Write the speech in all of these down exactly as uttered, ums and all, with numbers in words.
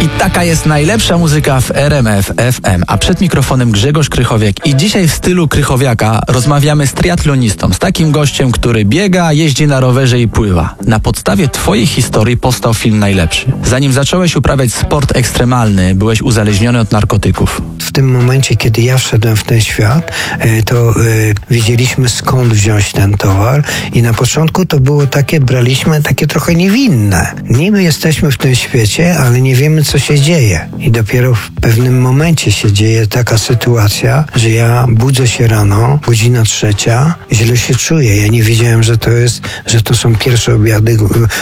I taka jest najlepsza muzyka w R M F F M, a przed mikrofonem Grzegorz Krychowiak i dzisiaj w stylu Krychowiaka rozmawiamy z triatlonistą, z takim gościem, który biega, jeździ na rowerze i pływa. Na podstawie twojej historii powstał film Najlepszy. Zanim zacząłeś uprawiać sport ekstremalny, byłeś uzależniony od narkotyków. W tym momencie, kiedy ja wszedłem w ten świat, to wiedzieliśmy, skąd wziąć ten towar i na początku to było takie, braliśmy takie trochę niewinne. Niby jesteśmy w tym świecie, ale nie wiemy, co się dzieje. I dopiero w pewnym momencie się dzieje taka sytuacja, że ja budzę się rano, godzina trzecia, źle się czuję. Ja nie wiedziałem, że to jest, że to są pierwsze objawy,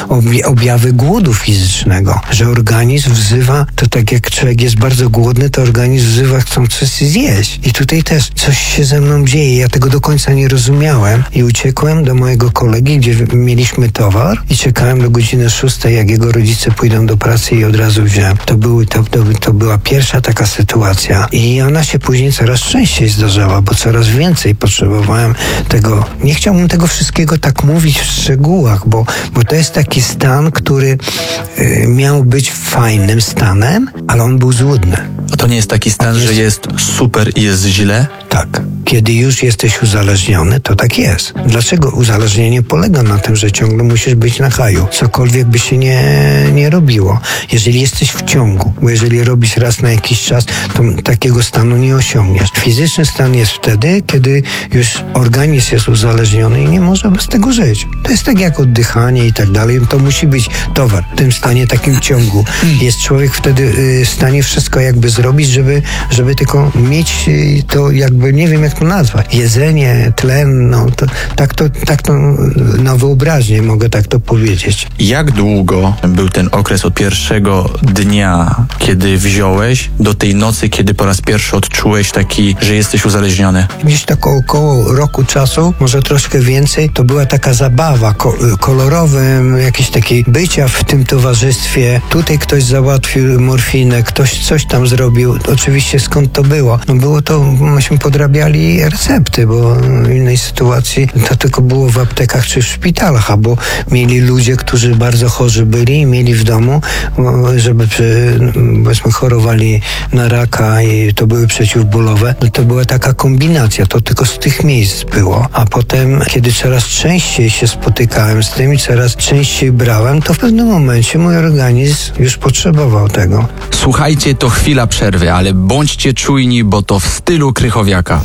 objawy głodu fizycznego, że organizm wzywa, to tak jak człowiek jest bardzo głodny, to organizm wzywa, chcą coś zjeść. I tutaj też coś się ze mną dzieje. Ja tego do końca nie rozumiałem i uciekłem do mojego kolegi, gdzie mieliśmy towar i czekałem do godziny szóstej, jak jego rodzice pójdą do pracy i od razu wziąłem. To, były, to, to, to była pierwsza taka sytuacja i ona się później coraz częściej zdarzała, bo coraz więcej potrzebowałem tego. Nie chciałbym tego wszystkiego tak mówić w szczegółach, bo, bo to jest taki stan, który y, miał być fajnym stanem, ale on był złudny. A to nie jest taki stan, jest... że jest super i jest źle? Tak. Kiedy już jesteś uzależniony, to tak jest. Dlaczego uzależnienie polega na tym, że ciągle musisz być na haju? Cokolwiek by się nie, nie robiło. Jeżeli jesteś w ciągu, bo jeżeli robisz raz na jakiś czas, to takiego stanu nie osiągniesz. Fizyczny stan jest wtedy, kiedy już organizm jest uzależniony i nie może bez tego żyć. To jest tak jak oddychanie i tak dalej. To musi być towar w tym stanie, takim ciągu. Jest człowiek wtedy w stanie wszystko jakby zrobić, żeby, żeby tylko mieć to jakby, nie wiem jak to nazwać, jedzenie, tlen, no to, tak to, tak to na wyobraźnię mogę tak to powiedzieć. Jak długo był ten okres od pierwszego dnia, kiedy wziąłeś, do tej nocy, kiedy po raz pierwszy odczułeś taki, że jesteś uzależniony? Gdzieś tak około roku czasu, może troszkę więcej, to była taka zabawa ko- kolorowym, jakieś takie bycia w tym towarzystwie. Tutaj ktoś załatwił morfinę, ktoś coś tam zrobił. Oczywiście skąd to było? No było to, myśmy podrabiali recepty, bo w innej sytuacji to tylko było w aptekach czy w szpitalach, albo mieli ludzie, którzy bardzo chorzy byli i mieli w domu, żeby przy, powiedzmy chorowali na raka i to były przeciwbólowe. No to była taka kombinacja, to tylko z tych miejsc było. A potem, kiedy coraz częściej się spotykałem z tym i coraz częściej brałem, to w pewnym momencie mój organizm już potrzebował tego. Słuchajcie, to chwila przerwy, ale bądźcie czujni, bo to w stylu Krychowiaka.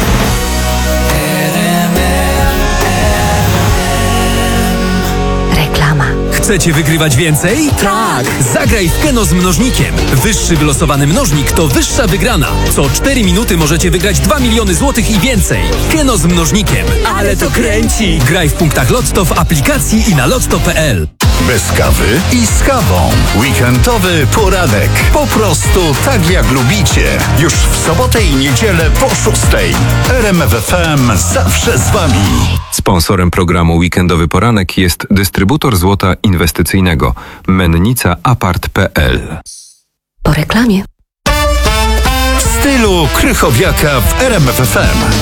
Chcecie wygrywać więcej? Tak! Zagraj w Keno z mnożnikiem. Wyższy wylosowany mnożnik to wyższa wygrana. Co cztery minuty możecie wygrać dwa miliony złotych i więcej. Keno z mnożnikiem. Ale to kręci! Graj w punktach Lotto, w aplikacji i na lotto kropka p l. Bez kawy i z kawą. Weekendowy poranek. Po prostu tak jak lubicie. Już w sobotę i niedzielę po szóstej. R M F F M zawsze z wami. Sponsorem programu Weekendowy Poranek jest dystrybutor złota inwestycyjnego Mennica Apart kropka p l. Po reklamie. W stylu Krychowiaka w R M F F M.